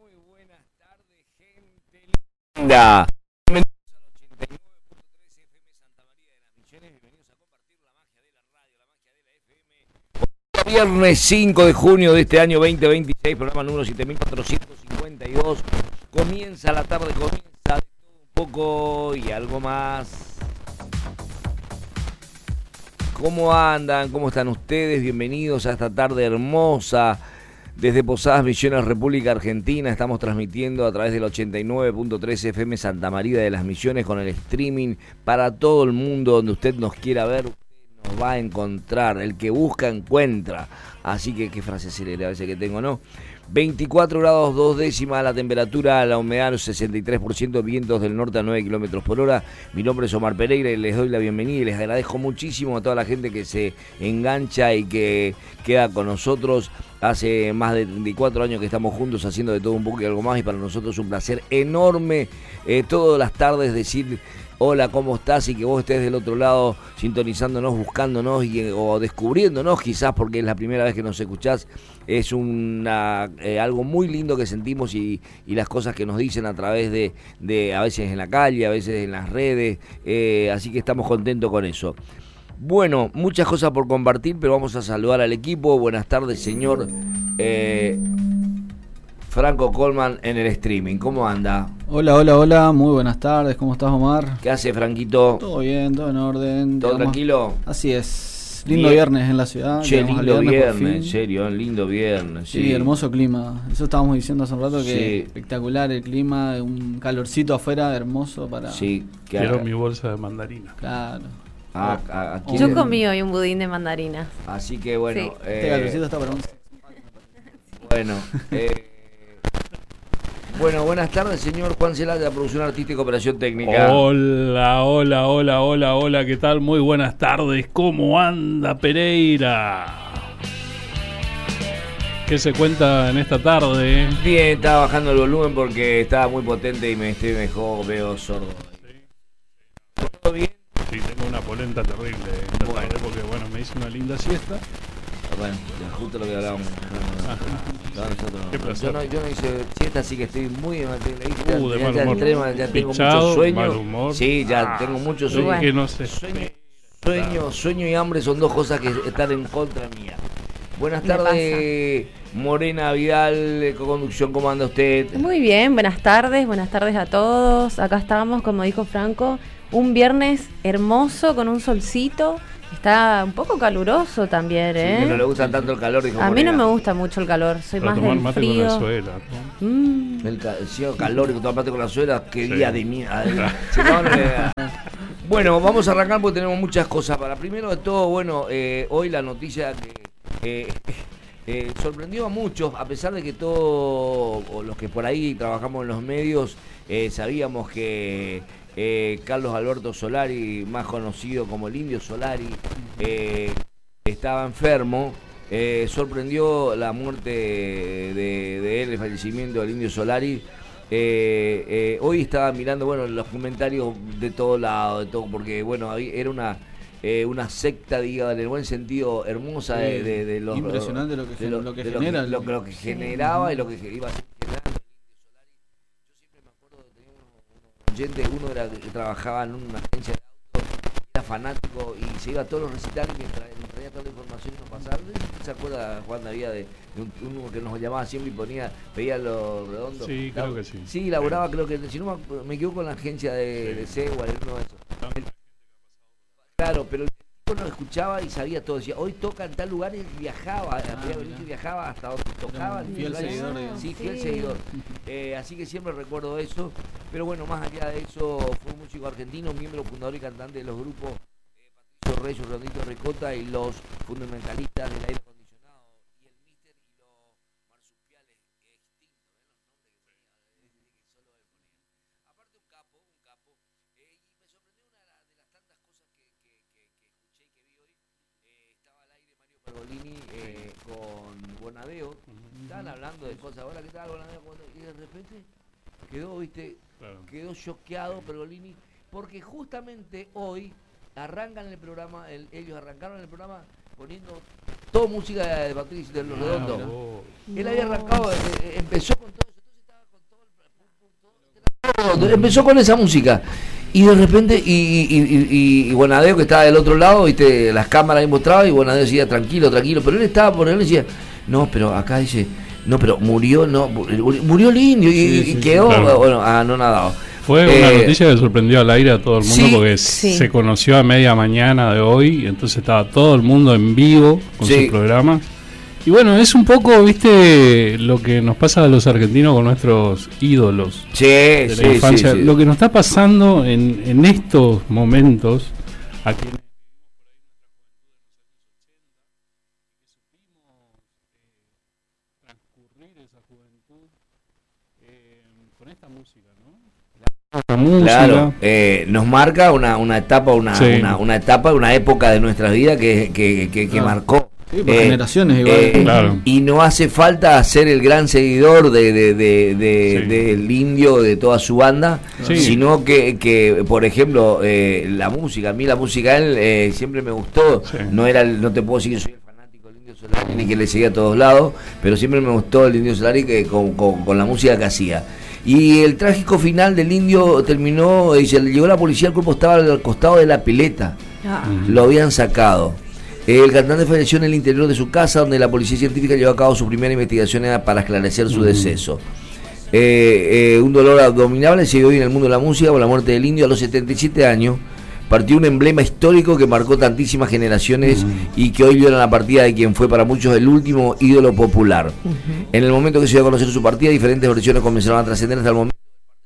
Muy buenas tardes, gente linda. Bienvenidos al 89.3 FM Santa María de las Misiones. Bienvenidos a compartir la magia de la radio, la magia de la FM. Viernes 5 de junio de este año 2026, programa número 7452. Comienza la tarde, comienza de todo un poco y algo más. ¿Cómo andan? ¿Cómo están ustedes? Bienvenidos a esta tarde hermosa. Desde Posadas Misiones, República Argentina, estamos transmitiendo a través del 89.3 FM Santa María de las Misiones con el streaming para todo el mundo. Donde usted nos quiera ver, usted nos va a encontrar. El que busca, encuentra. Así que, qué frase célebre a veces que tengo, ¿no? 24 grados 2 décimas la temperatura, la humedad 63%, vientos del norte a 9 kilómetros por hora. Mi nombre es Omar Pereira y les doy la bienvenida y les agradezco muchísimo a toda la gente que se engancha y que queda con nosotros. Hace más de 34 años que estamos juntos haciendo de todo un poco y algo más, y para nosotros es un placer enorme todas las tardes decir hola, ¿cómo estás? Y que vos estés del otro lado sintonizándonos, buscándonos o descubriéndonos quizás porque es la primera vez que nos escuchás. Es algo muy lindo que sentimos y las cosas que nos dicen a través de a veces en la calle, a veces en las redes, así que estamos contentos con eso. Bueno, muchas cosas por compartir, pero vamos a saludar al equipo. Buenas tardes, señor Franco Colman en el streaming. ¿Cómo anda? Hola, muy buenas tardes. ¿Cómo estás, Omar? ¿Qué hace, Franquito? Todo bien, todo en orden. ¿Todo tranquilo? Así es. Lindo viernes en la ciudad. Che, lindo viernes, en serio, lindo viernes. Sí, hermoso clima. Eso estábamos diciendo hace un rato, que espectacular el clima, un calorcito afuera, hermoso para... Sí, quiero mi bolsa de mandarina. Claro. Yo comí hoy un budín de mandarina. Así que bueno, sí. Este calorcito está para un... Bueno, bueno, buenas tardes, señor Juan Celaya, producción artística y operación técnica. Hola, ¿qué tal? Muy buenas tardes, ¿cómo anda Pereira? ¿Qué se cuenta en esta tarde? Bien, estaba bajando el volumen porque estaba muy potente y me estoy mejor, veo sordo. ¿Sí? ¿Todo bien? Sí, tengo una polenta terrible esta tarde porque, bueno, me hice una linda siesta. Bueno, justo lo que hablábamos. Qué placer. Yo no hice siesta, así que estoy muy de mal humor. Ya tengo Pichado, mucho sueño. mal humor. Sí, ya tengo mucho sueño. Bueno. Que no sé. Sueño y hambre son dos cosas que están en contra mía. Buenas tardes, Morena Vidal, co-conducción, ¿cómo anda usted? Muy bien, buenas tardes a todos. Acá estamos, como dijo Franco, un viernes hermoso con un solcito. Está un poco caluroso también, ¿eh? Sí, que no le gusta tanto el calor, dijo A mí Morena. no me gusta mucho el calor, soy Para más tomar del mate frío. con la suela, ¿no? El calor y tomar mate con la suela, qué Sí. día de mierda. Bueno, vamos a arrancar porque tenemos muchas cosas para. Primero de todo, bueno, hoy la noticia que sorprendió a muchos, a pesar de que todos los que por ahí trabajamos en los medios sabíamos que Carlos Alberto Solari, más conocido como el Indio Solari, estaba enfermo. Sorprendió la muerte de él, el fallecimiento del Indio Solari. Hoy estaba mirando, bueno, los comentarios de todo lado, de todo, porque bueno, era una secta, diga, en el buen sentido, hermosa de los... Impresionante lo que genera. Lo que generaba y lo que iba a ser generando. Yo siempre me acuerdo de tener uno era que trabajaba en una agencia de autos, era fanático y se iba a todos los recitales y me traía toda la información y nos pasaba. ¿Se acuerda, Juan, había de uno que nos llamaba siempre y pedía lo redondo? Sí, creo que sí. Sí, laburaba, creo que, si no me equivoco, en la agencia de Segua, uno de esos. Claro, pero el tipo no escuchaba y sabía todo. Decía, hoy toca en tal lugar y viajaba. Viajaba hasta donde tocaba. Fiel seguidor. Sí, fiel seguidor. Así que siempre recuerdo eso. Pero bueno, más allá de eso, fue un músico argentino, miembro fundador y cantante de los grupos Patricio Reyes, Rondito Ricota y los fundamentalistas del aire acondicionado. Y el Mister y los marsupiales extintos. ¿Ven los nombres que solo él ponía? Aparte, un capo. Y me sorprendió una de las tantas cosas que escuché y que vi hoy. Estaba al aire Mario Pergolini con Bonadeo. Estaban hablando de cosas. Hola, ¿qué tal, Bonadeo? Y de repente quedó, quedó choqueado Pergolini, porque justamente hoy arrancan el programa, ellos arrancaron el programa poniendo toda música de Patricio de los Redondos. Él había arrancado, empezó con todo eso, entonces estaba empezó con esa música. Y de repente, y Bonadeo, que estaba del otro lado, viste, las cámaras ahí mostraban, y Bonadeo decía, tranquilo, pero él estaba por él y decía, no, pero acá dice, no, pero murió el indio, y quedó, claro. Bueno, no nadado. Fue una noticia que sorprendió al aire a todo el mundo, porque se conoció a media mañana de hoy, entonces estaba todo el mundo en vivo con sus programas. Y bueno, es un poco, viste, lo que nos pasa a los argentinos con nuestros ídolos de la infancia. Lo que nos está pasando en estos momentos aquí transcurrir esa juventud con esta música, ¿no? Claro, nos marca una etapa, una etapa, una época de nuestra vida que marcó. Sí, por generaciones igual. Claro. Y no hace falta ser el gran seguidor del indio, de toda su banda, sino que por ejemplo, la música, a mí la música él siempre me gustó. No te puedo decir que soy el fanático del Indio Solari ni que le seguía a todos lados, pero siempre me gustó el Indio Solari con la música que hacía. Y el trágico final del indio terminó, y se le llegó la policía, el cuerpo estaba al costado de la pileta, lo habían sacado. El cantante falleció en el interior de su casa, donde la policía científica llevó a cabo su primera investigación para esclarecer su deceso. Un dolor abominable se dio hoy en el mundo de la música por la muerte del indio a los 77 años. Partió un emblema histórico que marcó tantísimas generaciones y que hoy viola la partida de quien fue para muchos el último ídolo popular. En el momento que se dio a conocer su partida, diferentes versiones comenzaron a trascender hasta el momento.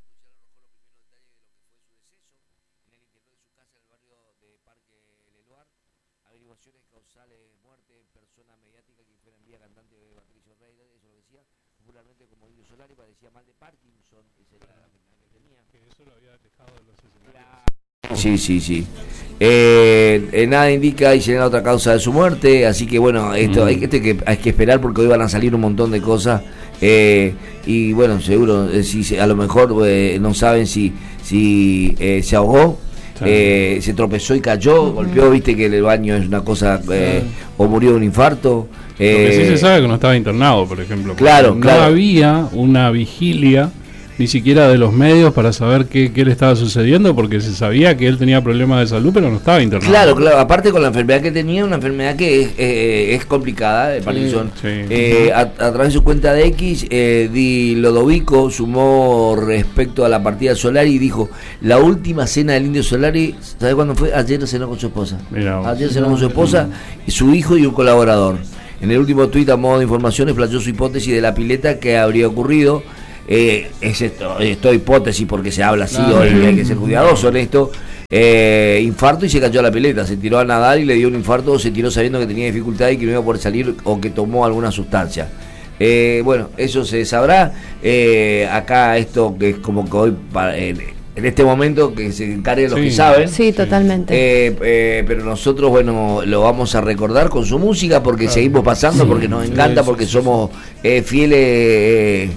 Sí. Nada indica y será otra causa de su muerte, así que bueno, esto hay que esperar, porque hoy van a salir un montón de cosas, y bueno, seguro, a lo mejor no saben si se ahogó, se tropezó y cayó, golpeó, viste que el baño es una cosa, o murió de un infarto. Lo que sí se sabe que no estaba internado, por ejemplo. Claro. Había una vigilia ni siquiera de los medios para saber qué le estaba sucediendo, porque se sabía que él tenía problemas de salud, pero no estaba internado. Claro, aparte con la enfermedad que tenía, una enfermedad que es complicada, de Parkinson. A través de su cuenta de X, Di Lodovico sumó respecto a la partida de Solari y dijo: la última cena del Indio Solari, ¿sabe cuándo fue? Ayer cenó con su esposa. Cenó con su esposa, su hijo y un colaborador. En el último tuit, a modo de información, explayó su hipótesis de la pileta que habría ocurrido. Es esto hipótesis, porque se habla así, hoy hay que ser cuidadoso en esto. Infarto y se cayó a la pileta, se tiró a nadar y le dio un infarto, o se tiró sabiendo que tenía dificultad y que no iba a poder salir, o que tomó alguna sustancia. Bueno, eso se sabrá. Acá esto que es como que hoy en este momento que se encarguen los que saben. Sí, totalmente. Pero nosotros, bueno, lo vamos a recordar con su música, porque seguimos pasando, porque nos encanta, porque somos fieles.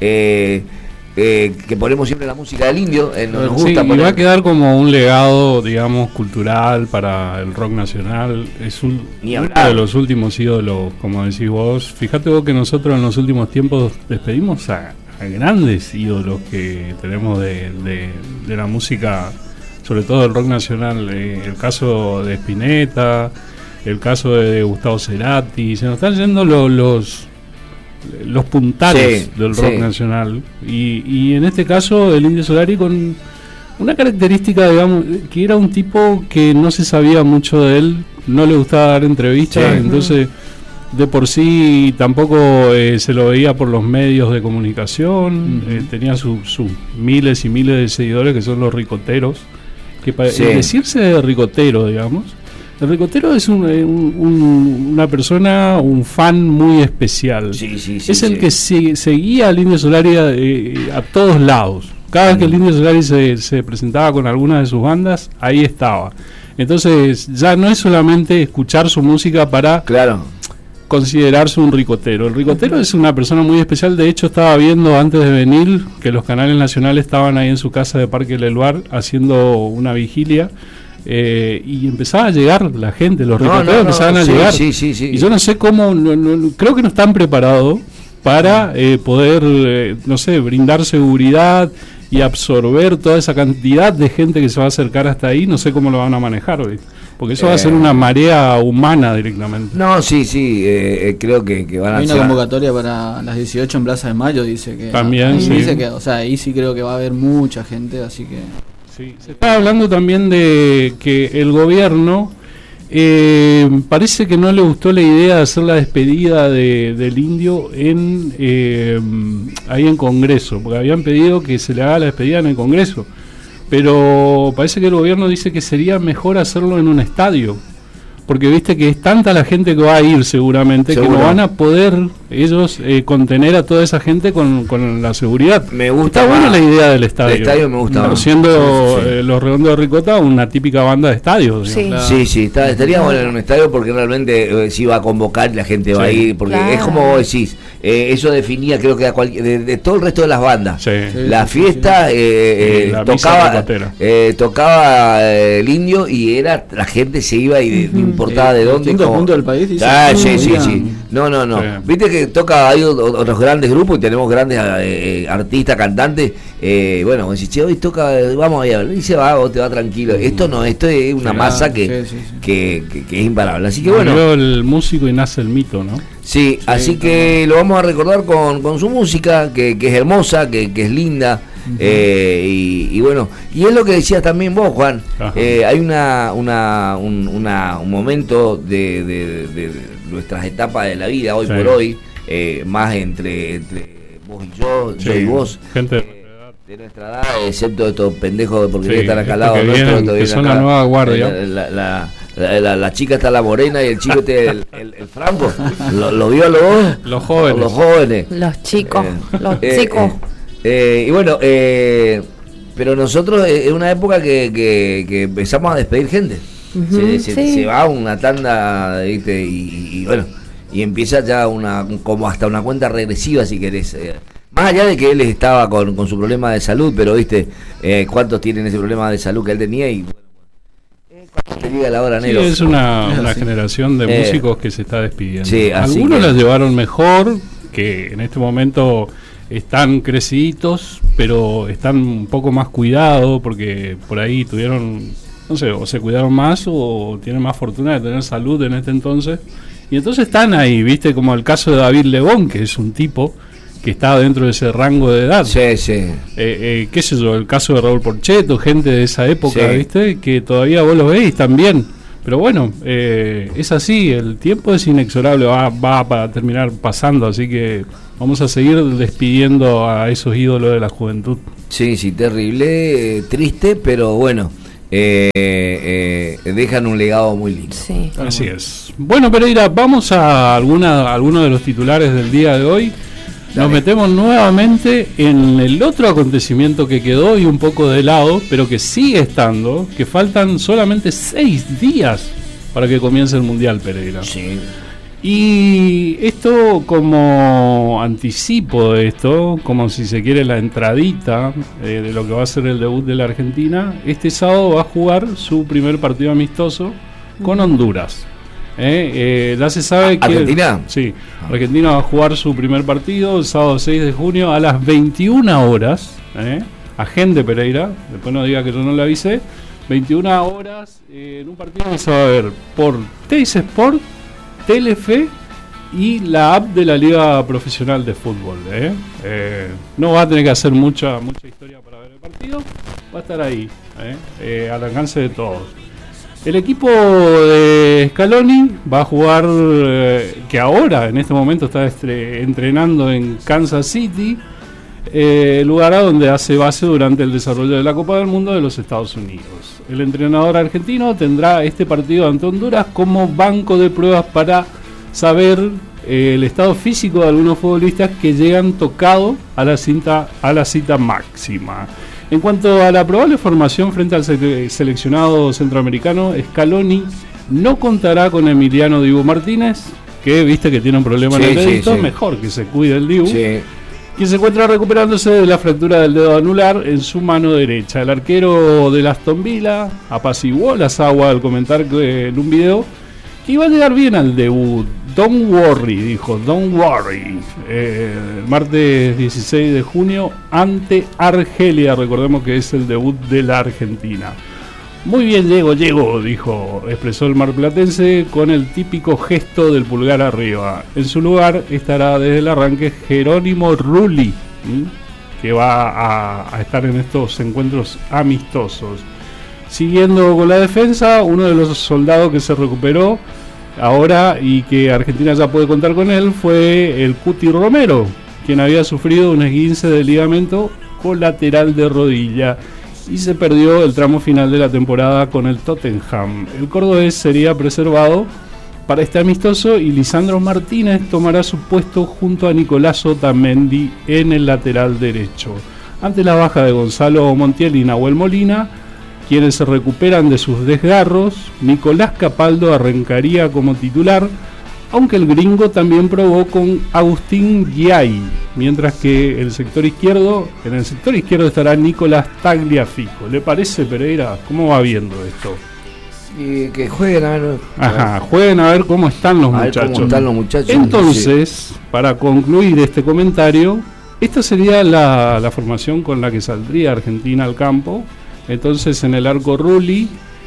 Que ponemos siempre la música del indio, nos gusta y va a quedar como un legado, digamos, cultural para el rock nacional. Es uno de los últimos ídolos, como decís vos. Fíjate vos que nosotros en los últimos tiempos despedimos a grandes ídolos que tenemos de la música, sobre todo del rock nacional. El caso de Spinetta, el caso de Gustavo Cerati, se nos están yendo los puntales del rock nacional, y en este caso el Indio Solari, con una característica, digamos, que era un tipo que no se sabía mucho de él, no le gustaba dar entrevistas, entonces de por sí tampoco se lo veía por los medios de comunicación. Tenía sus miles y miles de seguidores, que son los ricoteros, que decirse de ricotero, digamos, el ricotero es una persona, un fan muy especial. Es el que seguía al Indio Solari a todos lados. Cada vez que el Indio Solari se presentaba con alguna de sus bandas, ahí estaba. Entonces ya no es solamente escuchar su música para considerarse un ricotero. El ricotero es una persona muy especial. De hecho, estaba viendo antes de venir que los canales nacionales estaban ahí en su casa de Parque Leluar haciendo una vigilia. Y empezaba a llegar la gente, los ricoteros empezaban a llegar. Y yo no sé cómo, creo que no están preparados para poder, no sé, brindar seguridad y absorber toda esa cantidad de gente que se va a acercar hasta ahí, no sé cómo lo van a manejar hoy. Porque eso va a ser una marea humana directamente. No, sí, creo que van a hacer. Hay una convocatoria para las 18 en Plaza de Mayo, dice que. También, sí. Dice que, o sea, ahí sí creo que va a haber mucha gente, así que. Sí, se está hablando también de que el gobierno parece que no le gustó la idea de hacer la despedida del indio ahí en Congreso, porque habían pedido que se le haga la despedida en el Congreso. Pero parece que el gobierno dice que sería mejor hacerlo en un estadio, porque viste que es tanta la gente que va a ir seguramente que no van a poder ellos contener a toda esa gente con la seguridad. Me gusta. Está buena la idea del estadio. El estadio me gusta. No, siendo los Redondos de Ricota una típica banda de estadios. Sí, estaría bueno en un estadio porque realmente sí va a convocar y la gente va a ir, porque es como vos decís, eso definía creo que de todo el resto de las bandas. La fiesta tocaba el indio y era la gente se iba y importaba de dónde. Puntos del país. Sí. No. Viste que toca, hay otros grandes grupos y tenemos grandes artistas, cantantes. Bueno, decís, che, hoy toca, vamos allá. Y se va, o te va tranquilo. Esto no, esto es una masa que es imparable. Así que bueno. El músico y nace el mito, ¿no? Sí, así que lo vamos a recordar con su música, que es hermosa, que es linda. Y bueno, y es lo que decías también vos, Juan. Hay un momento de nuestras etapas de la vida hoy por hoy, más entre vos y yo y vos, gente de nuestra edad, excepto estos pendejos porque están acá al lado nuestro, que son la nueva guardia. La chica está la morena y el chico el Franco. ¿Lo vio a los jóvenes? Los jóvenes. Los chicos. Chicos. Y bueno, pero nosotros es una época que empezamos a despedir gente. Se va una tanda, ¿viste? Y bueno, y empieza ya como hasta una cuenta regresiva, si querés. Más allá de que él estaba con su problema de salud, pero ¿viste? ¿Cuántos tienen ese problema de salud que él tenía? Y bueno, te diga la hora, negro. Sí, es una generación de músicos que se está despidiendo. Sí, algunos las llevaron mejor, que en este momento están creciditos, pero están un poco más cuidados, porque por ahí tuvieron, no sé, o se cuidaron más o tienen más fortuna de tener salud en este entonces. Y entonces están ahí, viste, como el caso de David Lebón, que es un tipo que está dentro de ese rango de edad. Sí. Qué sé yo, el caso de Raúl Porchetto, gente de esa época, viste, que todavía vos lo veis también. Pero bueno, es así, el tiempo es inexorable, va a terminar pasando, así que vamos a seguir despidiendo a esos ídolos de la juventud. Sí, terrible, triste, pero bueno, dejan un legado muy lindo. Sí. Así es. Bueno, Pereira, vamos a alguno de los titulares del día de hoy. Nos metemos nuevamente en el otro acontecimiento que quedó y un poco de lado, pero que sigue estando, que faltan solamente 6 días para que comience el Mundial, Pereira. Sí. Y esto, como anticipo de esto, como si se quiere la entradita de lo que va a ser el debut de la Argentina, este sábado va a jugar su primer partido amistoso con Honduras. Ya se sabe que ¿Argentina? Sí, Argentina va a jugar su primer partido el sábado 6 de junio a las 21 horas. Agende, Pereira, después no diga que yo no le avisé. 21 horas en un partido que se va a ver por Teis Sport, Telefe y la app de la Liga Profesional de Fútbol. No va a tener que hacer mucha historia para ver el partido, va a estar ahí, al alcance de todos. El equipo de Scaloni va a jugar, que ahora en este momento está entrenando en Kansas City, lugar a donde hace base durante el desarrollo de la Copa del Mundo de los Estados Unidos. El entrenador argentino tendrá este partido ante Honduras como banco de pruebas para saber el estado físico de algunos futbolistas que llegan tocados a la cita máxima. En cuanto a la probable formación frente al seleccionado centroamericano, Scaloni no contará con Emiliano Dibu Martínez, que viste que tiene un problema en el dedito, mejor que se cuide el Dibu, quien se encuentra recuperándose de la fractura del dedo anular en su mano derecha. El arquero del Aston Villa apaciguó las aguas al comentar en un video que iba a llegar bien al debut. Don't worry, dijo, don't worry. Martes 16 de junio ante Argelia, recordemos que es el debut de la Argentina. Muy bien, llego, dijo, expresó el marplatense con el típico gesto del pulgar arriba. En su lugar estará desde el arranque Jerónimo Rulli, que va a estar en estos encuentros amistosos. Siguiendo con la defensa, uno de los soldados que se recuperó ahora y que Argentina ya puede contar con él fue el Cuti Romero, quien había sufrido un esguince de ligamento colateral de rodilla y se perdió el tramo final de la temporada con el Tottenham. El cordobés sería preservado para este amistoso y Lisandro Martínez tomará su puesto junto a Nicolás Otamendi en el lateral derecho. Ante la baja de Gonzalo Montiel y Nahuel Molina, quienes se recuperan de sus desgarros, Nicolás Capaldo arrancaría como titular, aunque el gringo también probó con Agustín Giai, mientras que en el sector izquierdo estará Nicolás Tagliafico. ¿Le parece, Pereira? ¿Cómo va viendo esto? Y que jueguen a ver. Jueguen a ver cómo están los muchachos. Entonces, para concluir este comentario, esta sería la formación con la que saldría Argentina al campo. Entonces, en el arco Rulli,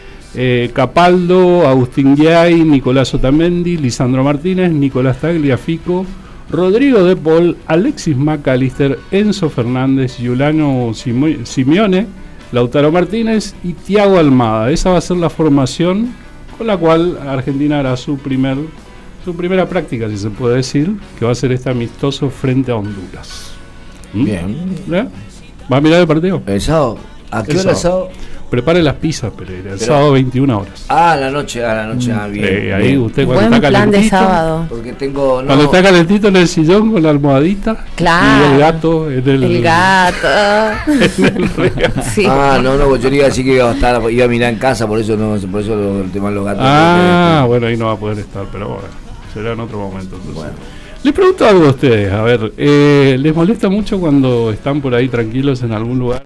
Capaldo, Agustín Giai, Nicolás Otamendi, Lisandro Martínez, Nicolás Tagliafico, Rodrigo De Paul, Alexis McAllister, Enzo Fernández, Giuliano Simeone, Lautaro Martínez y Thiago Almada. Esa va a ser la formación con la cual Argentina hará su primera práctica, si se puede decir, que va a ser este amistoso frente a Honduras. Bien. ¿Va a mirar el partido? El sábado. ¿A qué hora el sábado? Prepare las pizzas, Pereira. El sábado 21 horas. A la noche, bien. Ahí bien. usted cuando está calentito. De sábado. Porque tengo. Cuando está calentito en el sillón con la almohadita. Claro. Y el gato en el gato. En el sí. No, yo iba a decir que iba a mirar en casa, por eso el tema de los gatos. Bueno, ahí no va a poder estar, pero bueno, será en otro momento. Entonces. Bueno. Les pregunto algo a ustedes, a ver, ¿les molesta mucho cuando están por ahí tranquilos en algún lugar?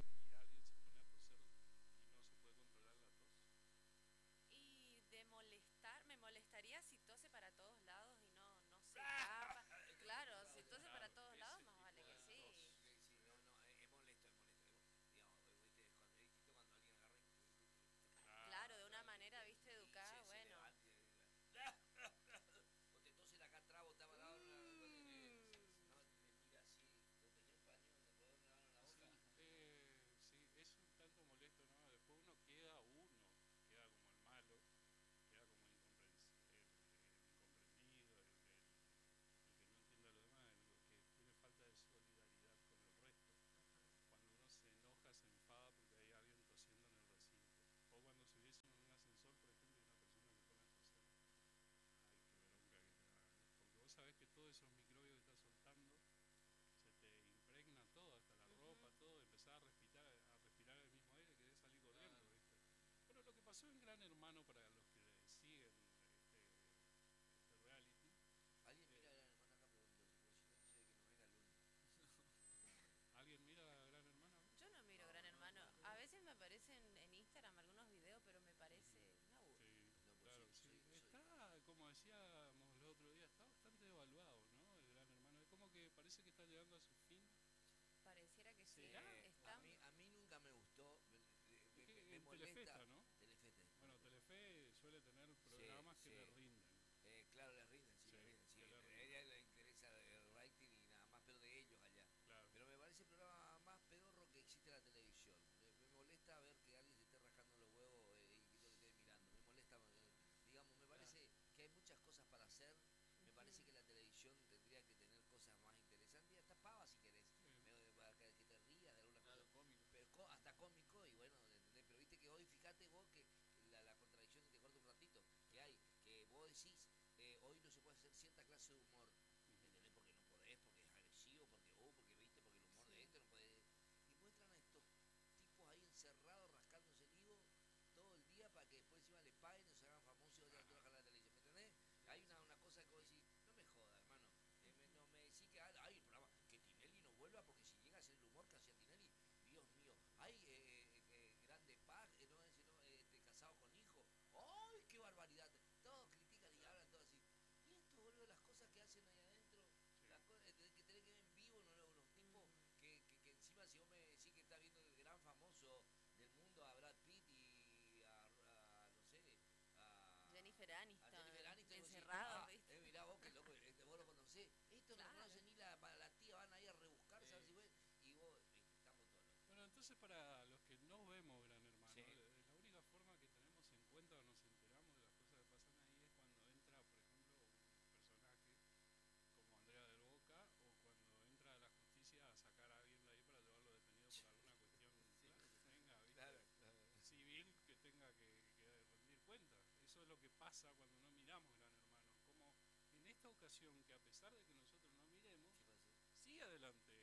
Ferani está encerrado, ¿viste? Mirá vos, que loco, vos lo conocés. Esto no conoce ni la tía, van ahí a rebuscarse, a ver si vos, y vos, estamos todos locos. Bueno, entonces para los que no vemos Gran Hermano, sí. La única forma que tenemos en cuenta o nos enteramos de las cosas que pasan ahí es cuando entra, por ejemplo, un personaje como Andrea del Boca, o cuando entra la justicia a sacar a alguien de ahí para llevarlo detenido por alguna cuestión claro, que tenga, ¿viste? Claro. Civil, que tenga que rendir cuenta. Eso es lo que pasa cuando no miramos Gran Hermano. Como en esta ocasión, que a pesar de que nosotros no miremos, sigue adelante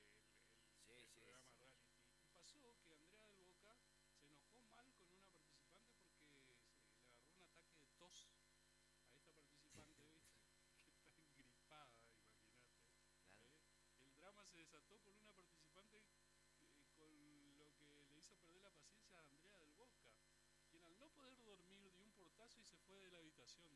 el programa reality. Y pasó que Andrea del Boca se enojó mal con una participante porque le agarró un ataque de tos a esta participante, ¿viste? Que está engripada, imagínate. Claro. El drama se desató por una participante con lo que le hizo perder la paciencia a Andrea del Boca, quien al no poder dormir dio un portazo y se fue de la habitación.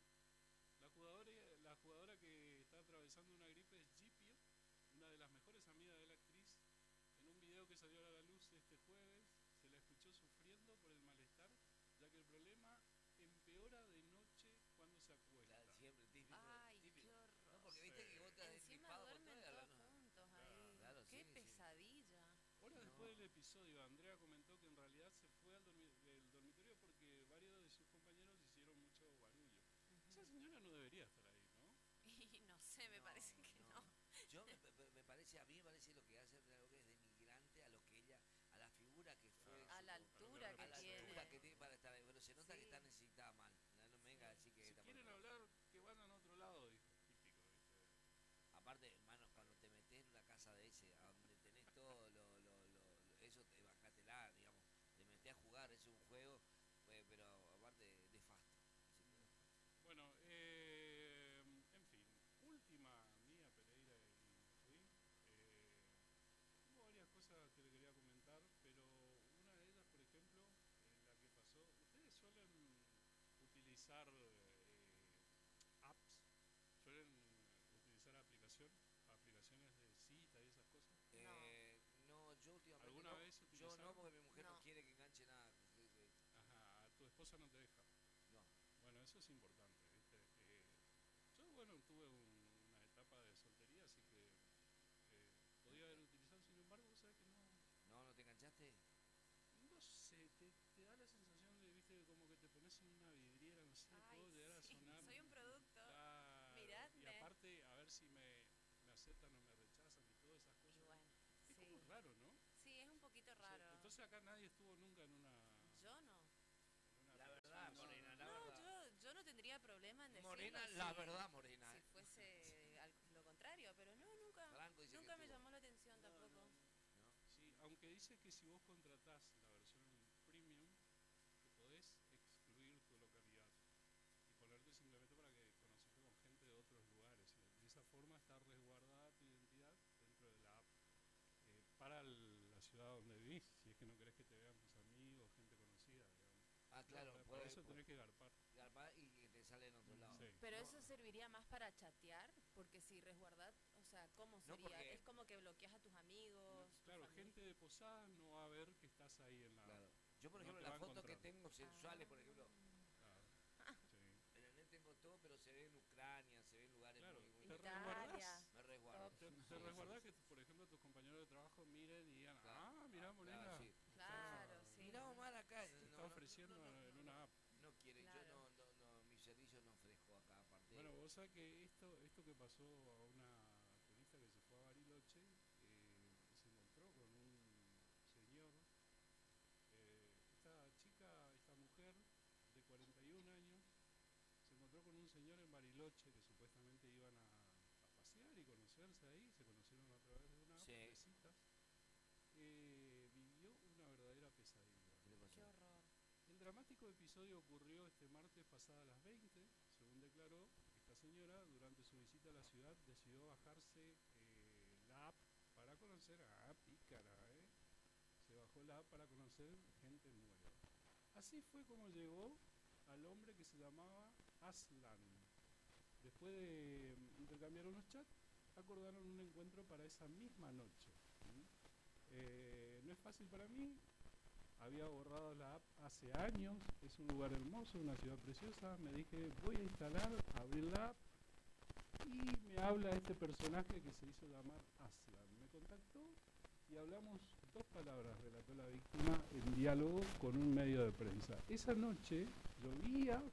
La jugadora que está atravesando una gripe es Gipio, una de las mejores amigas de la actriz. En un video que salió a la luz este jueves, se la escuchó sufriendo por el malestar, ya que el problema empeora de noche cuando se acuesta. Claro, siempre, típico. Ay, típico. qué horror. No, porque viste que vos te has encima duermen todos juntos ahí. Claro, qué pesadilla. Horas después del episodio, Andrea comentó que en realidad se fue del dormitorio porque varios de sus compañeros hicieron mucho barullo. Esa señora no debería estar ahí, ¿no? Y no sé, me parece que no. Yo me parece, a mí me parece lo que hace algo que es denigrante a lo que ella, a la figura que fue, a la altura que tiene. A la altura que tiene para estar ahí, pero se nota que está necesitada mal. No me venga a decir que si quieren hablar, que van a otro lado, dijo. Típico, ¿viste? Aparte, hermano, cuando te metes en una casa de ese, a donde tenés todo eso, bajátela, digamos, te metés a jugar, es un juego, pero aparte nefasto. Bueno, en fin, última mía, Pereira y hubo varias cosas que le quería comentar, pero una de ellas, por ejemplo, la que pasó, ¿ustedes suelen utilizar apps? ¿Suelen utilizar aplicaciones de cita y esas cosas? No, yo últimamente ¿Alguna vez utilizaron? Yo no, porque mi mujer no quiere que enganche nada. Ajá, tu esposa no te deja. No. Bueno, eso es importante, ¿viste? Yo, bueno, tuve una etapa de soltería, así que podía haber utilizado, sin embargo, ¿sabes que no? ¿No te enganchaste? No sé, te da la sensación de, ¿viste? Como que te pones en una vidriera, no sé, puedo llegar a sonar. Soy un producto, miradme. Y aparte, a ver si me aceptan o me rechazan y todas esas cosas. Y bueno, es como raro, ¿no? Sí, es un poquito raro. O sea, entonces acá nadie estuvo nunca en una... Yo no. La verdad, Morena, la verdad. No, yo no tendría problema en decirlo. Morena, la verdad, Morena. Si fuese lo contrario, pero no, nunca me llamó la atención tampoco. No. Sí, aunque dice que si vos contratás la versión premium, que podés excluir tu localidad y ponerte simplemente para que conozcas con gente de otros lugares. Y de esa forma está resguardada tu identidad dentro de la app. Para la ciudad donde vivís, si es que no querés que te vean tus amigos, gente conocida, digamos. Ah, claro. Por eso tenés que garpar. Garpar y que te sale en otro lado. Sí. Pero eso serviría más para chatear, porque si resguardás, o sea, ¿cómo sería? Porque... Es como que bloqueas a tus amigos. Claro, gente de Posadas no va a ver que estás ahí en la... Claro. Yo, por ejemplo, las fotos que tengo sensuales, por ejemplo... Sí. En el net tengo todo, pero se ve en Ucrania, se ve en lugares muy ¿te resguardás? Me resguardo. ¿Te resguardás que, por ejemplo, tus compañeros de trabajo miren y digan, mirá, Morena? Claro, sí. Mirá Omar acá. Te está ofreciendo en una app. No quiere, yo no, mi servicio no ofrezco acá, aparte. Bueno, vos sabés que esto que pasó a una turista que se fue a Bariloche, se encontró con un señor, esta mujer de 41 años, se encontró con un señor en Bariloche que supuestamente iban a pasear y conocerse ahí, se conocieron a través de una app de citas. Vivió una verdadera pesadilla. Qué horror. El dramático episodio ocurrió este martes pasada a las 20, según declaró esta señora. Durante su visita a la ciudad decidió bajarse la app para conocer pícara, se bajó la app para conocer gente nueva. Así fue como llegó al hombre que se llamaba Aslan. Después de intercambiar unos chats, acordaron un encuentro para esa misma noche. No es fácil para mí. Había borrado la app hace años, es un lugar hermoso, una ciudad preciosa. Me dije, voy a instalar, abrir la app, y me habla este personaje que se hizo llamar Aslan. Me contactó y hablamos 2 palabras, relató la víctima, en diálogo con un medio de prensa. Esa noche llovía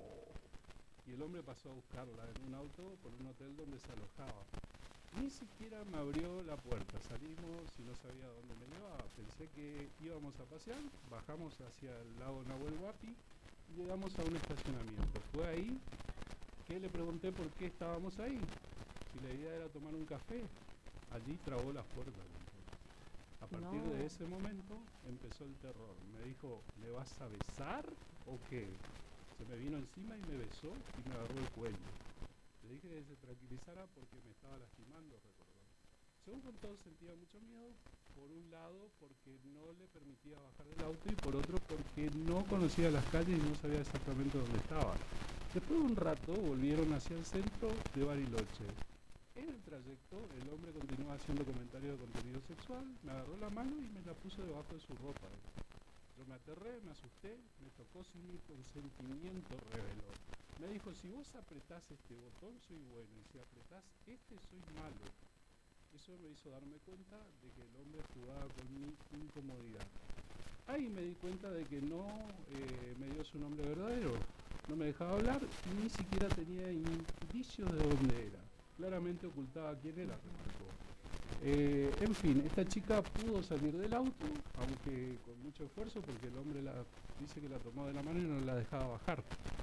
y el hombre pasó a buscarla en un auto por un hotel donde se alojaba. Ni siquiera me abrió la puerta, salimos y no sabía dónde me llevaba. Pensé que íbamos a pasear, bajamos hacia el lago Nahuel Huapi y llegamos a un estacionamiento. Fue ahí que le pregunté por qué estábamos ahí, si la idea era tomar un café. Allí trabó las puertas. A partir de ese momento empezó el terror. Me dijo, ¿me vas a besar o qué? Se me vino encima y me besó y me agarró el cuello. Le dije que se tranquilizara porque me estaba lastimando, recordó. Según contó, sentía mucho miedo, por un lado porque no le permitía bajar del auto y por otro porque no conocía las calles y no sabía exactamente dónde estaba. Después de un rato volvieron hacia el centro de Bariloche. En el trayecto el hombre continuaba haciendo comentarios de contenido sexual, me agarró la mano y me la puso debajo de su ropa. Yo me aterré, me asusté, me tocó sin mi consentimiento, reveló. Me dijo, si vos apretás este botón soy bueno y si apretás este soy malo. Eso me hizo darme cuenta de que el hombre jugaba con mi incomodidad. Ahí me di cuenta de que no me dio su nombre verdadero, no me dejaba hablar y ni siquiera tenía indicios de dónde era. Claramente ocultaba quién era, remarcó. En fin, esta chica pudo salir del auto, aunque con mucho esfuerzo, porque el hombre dice que la tomó de la mano y no la dejaba bajar.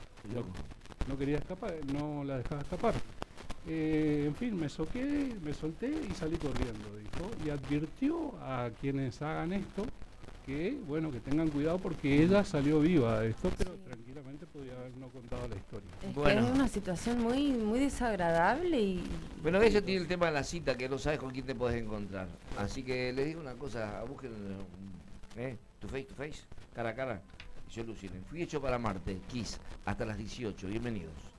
No quería escapar, no la dejaba escapar. En fin, me solté y salí corriendo, dijo, y advirtió a quienes hagan esto que, bueno, que tengan cuidado porque ella salió viva de esto, pero tranquilamente podría haber no contado la historia. Es que es una situación muy muy desagradable y... Bueno, ella tiene el tema de la cita, que no sabes con quién te podés encontrar. Así que les digo una cosa, busquen tu face, cara a cara. Yo, Lucien, fui hecho para Marte, Kiss, hasta las 18, bienvenidos.